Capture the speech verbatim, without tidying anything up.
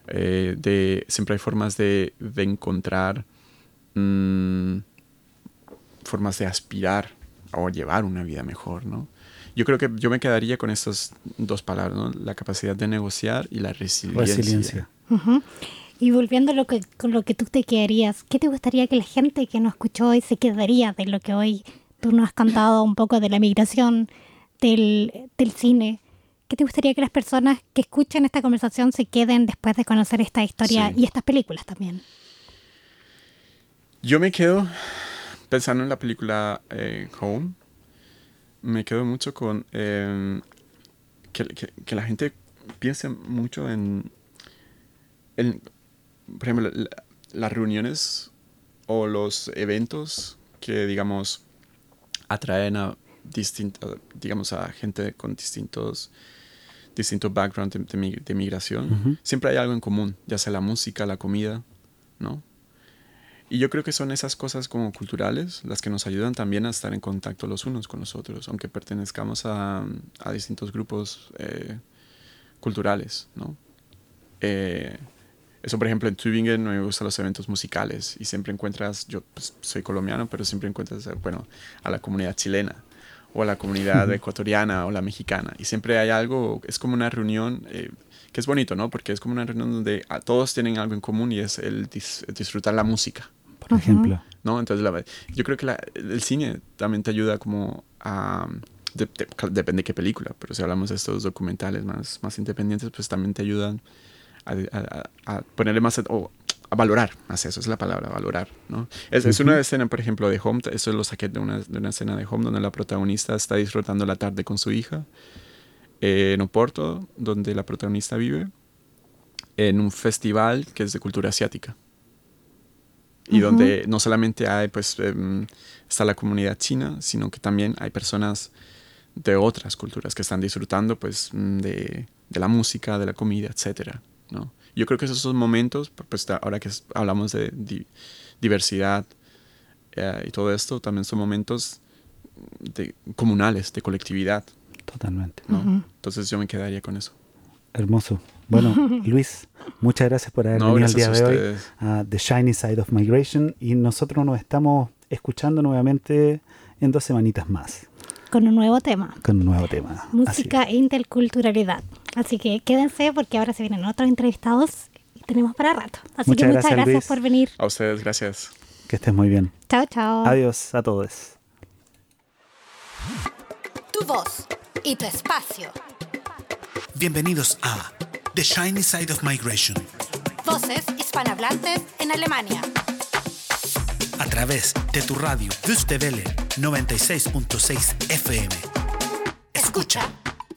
Eh, de, siempre hay formas de, de encontrar mmm, formas de aspirar o llevar una vida mejor, ¿no? Yo creo que yo me quedaría con estas dos palabras, ¿no? La capacidad de negociar y la resiliencia. Resiliencia. Uh-huh. Y volviendo a lo que, con lo que tú te quedarías, ¿qué te gustaría que la gente que nos escuchó hoy se quedaría de lo que hoy tú nos has contado un poco de la migración, del, del cine? ¿Qué te gustaría que las personas que escuchen esta conversación se queden después de conocer esta historia sí. y estas películas también? Yo me quedo pensando en la película eh, Home. Me quedo mucho con eh, que, que, que la gente piense mucho en, en por ejemplo, la, las reuniones o los eventos que, digamos, atraen a distintos, digamos, a gente con distintos distintos backgrounds de, de, de migración. Uh-huh. Siempre hay algo en común, ya sea la música, la comida, ¿no? Y yo creo que son esas cosas como culturales las que nos ayudan también a estar en contacto los unos con los otros, aunque pertenezcamos a, a distintos grupos eh, culturales, ¿no? Eh, eso, por ejemplo, en Tübingen me gustan los eventos musicales y siempre encuentras, yo pues, soy colombiano, pero siempre encuentras, bueno, a la comunidad chilena o a la comunidad uh-huh. ecuatoriana o la mexicana. Y siempre hay algo, es como una reunión eh, que es bonito, ¿no? Porque es como una reunión donde a, todos tienen algo en común y es el dis, disfrutar la música. Por uh-huh. ejemplo. ¿No? Entonces, la, yo creo que la, el cine también te ayuda como a... De, de, depende de qué película, pero si hablamos de estos documentales más, más independientes, pues también te ayudan a, a, a ponerle más... O, a valorar más eso, es la palabra, valorar, ¿no? Es, uh-huh. es una escena, por ejemplo, de Home, eso lo saqué de una, de una escena de Home donde la protagonista está disfrutando la tarde con su hija eh, en Oporto, donde la protagonista vive, en un festival que es de cultura asiática. Y uh-huh. donde no solamente hay, pues, um, está la comunidad china, sino que también hay personas de otras culturas que están disfrutando, pues, de, de la música, de la comida, etcétera, ¿no? Yo creo que esos son momentos, pues ahora que hablamos de di- diversidad eh, y todo esto, también son momentos de, comunales, de colectividad. Totalmente. ¿No? Uh-huh. Entonces yo me quedaría con eso. Hermoso. Bueno, Luis, muchas gracias por haber no, venido el día de hoy a The Shiny Side of Migration y nosotros nos estamos escuchando nuevamente en dos semanitas más. Con un nuevo tema. Con un nuevo tema. Música e interculturalidad. Así que quédense porque ahora se vienen otros entrevistados y tenemos para rato. Así muchas que gracias, muchas gracias Luis. por venir. A ustedes, gracias. Que estés muy bien. Chao, chao. Adiós a todos. Tu voz y tu espacio. Bienvenidos a The Shiny Side of Migration. Voces hispanohablantes en Alemania. A través de tu radio Deutsche Welle noventa y seis punto seis F M. Escucha.